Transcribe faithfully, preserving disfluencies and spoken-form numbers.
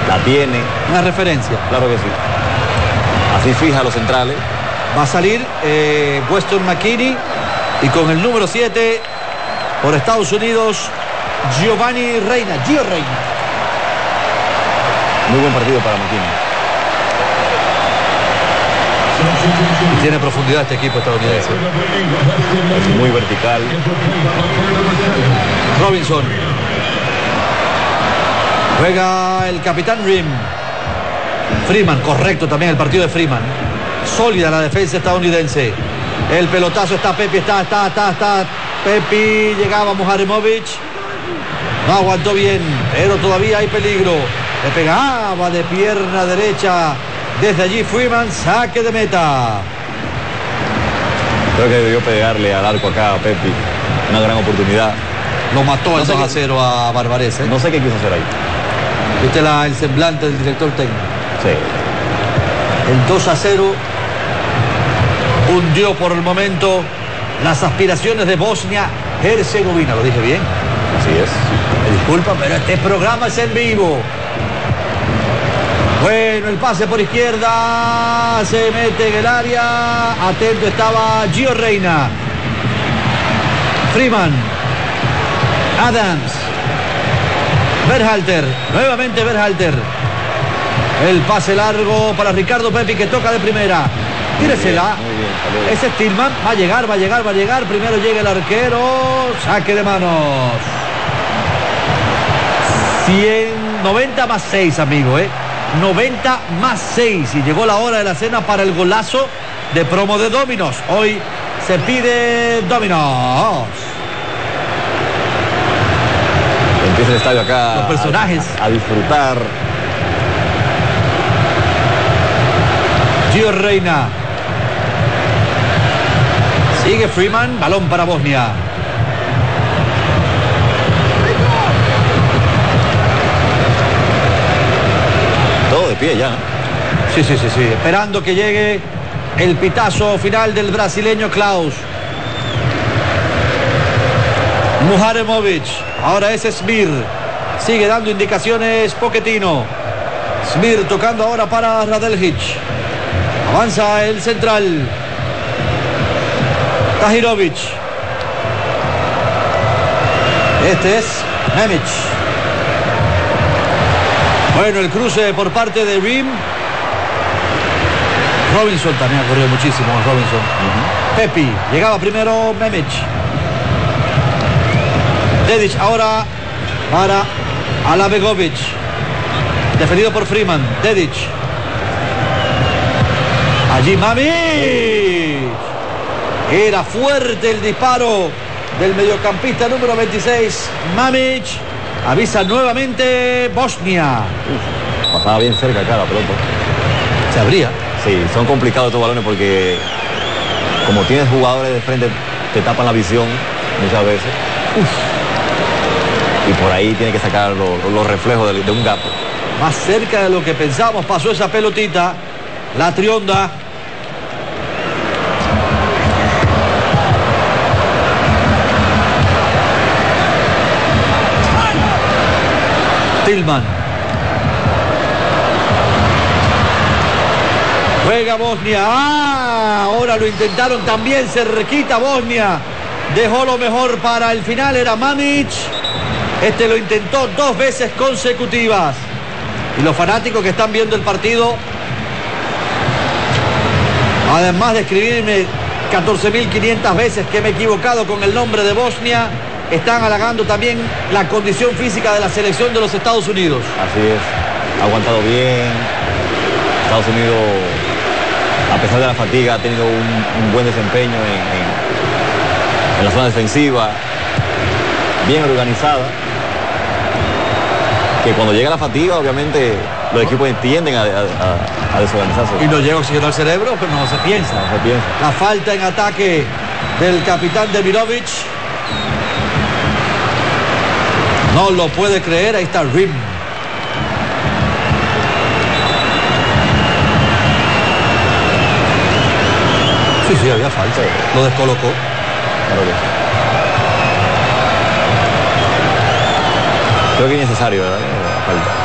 la tiene. Una referencia. Claro que sí. Así fija a los centrales. Va a salir eh, Weston McKennie y con el número siete por Estados Unidos, Giovanni Reina. Gio Reina. Muy buen partido para McKennie. Tiene profundidad este equipo estadounidense. Es muy vertical. Robinson. Juega el capitán Rim. Freeman, correcto también el partido de Freeman. Sólida la defensa estadounidense. El pelotazo está Pepi, está, está, está, está. Pepi, llegaba Muharemovic. No aguantó bien, pero todavía hay peligro. Le pegaba de pierna derecha. Desde allí Freeman, saque de meta. Creo que debió pegarle al arco acá a Pepi. Una gran oportunidad. Lo mató no el dos a cero a Barbarez. ¿eh? No sé qué quiso hacer ahí. Viste la, el semblante del director técnico. Sí. El dos a cero hundió por el momento las aspiraciones de Bosnia-Herzegovina. ¿Lo dije bien? Así es. Me disculpan, pero este programa es en vivo. Bueno, el pase por izquierda. Se mete en el área. Atento estaba Gio Reina. Freeman. Adams. Berhalter. Nuevamente Berhalter. El pase largo para Ricardo Pepi que toca de primera. Tíresela. Ese es Tillman. Va a llegar, va a llegar, va a llegar. Primero llega el arquero. Saque de manos. ciento noventa más seis, amigo, ¿eh? noventa más seis. Y llegó la hora de la cena para el golazo de promo de Dominos. Hoy se pide Dominos. Empieza el estadio acá. Los personajes. A, a disfrutar. Gio Reina. Sigue Freeman. Balón para Bosnia. Todo de pie ya, ¿no? Sí, sí, sí, sí. Esperando que llegue el pitazo final del brasileño Klaus. Muharemovic. Ahora es Smir. Sigue dando indicaciones Pochettino. Smir tocando ahora para Radeljic. Avanza el central. Tahirovic. Este es Memic. Bueno, el cruce por parte de Rim. Robinson también ha corrido muchísimo. Robinson. Uh-huh. Pepi. Llegaba primero Memic. Dedic ahora para Alabegovic. Defendido por Freeman. Dedic. Allí Mamic. Era fuerte el disparo del mediocampista número veintiséis. Mamic. Avisa nuevamente Bosnia. Uf, pasaba bien cerca acá la pelota. Se abría. Sí, son complicados estos balones porque como tienes jugadores de frente te tapan la visión muchas veces. Uf. Y por ahí tiene que sacar los, los reflejos de, de un gato. Más cerca de lo que pensamos pasó esa pelotita. La trionda. Tillman. Juega Bosnia. ¡Ah! Ahora lo intentaron también cerquita Bosnia. Dejó lo mejor para el final. Era Mamic. Este lo intentó dos veces consecutivas. Y los fanáticos que están viendo el partido, además de escribirme catorce mil quinientas veces que me he equivocado con el nombre de Bosnia, están halagando también la condición física de la selección de los Estados Unidos. Así es, ha aguantado bien. Estados Unidos, a pesar de la fatiga, ha tenido un, un buen desempeño en, en, en la zona defensiva, bien organizada. Que cuando llega la fatiga, obviamente, los equipos tienden a, a, a, a desorganizarse. Y no llega oxígeno al cerebro, pero no se piensa. No se piensa. La falta en ataque del capitán Demirovic. No lo puede creer, ahí está Rim. Sí, sí, había falta. Lo descolocó. Claro que sí. Creo que es necesario, ¿verdad? La falta.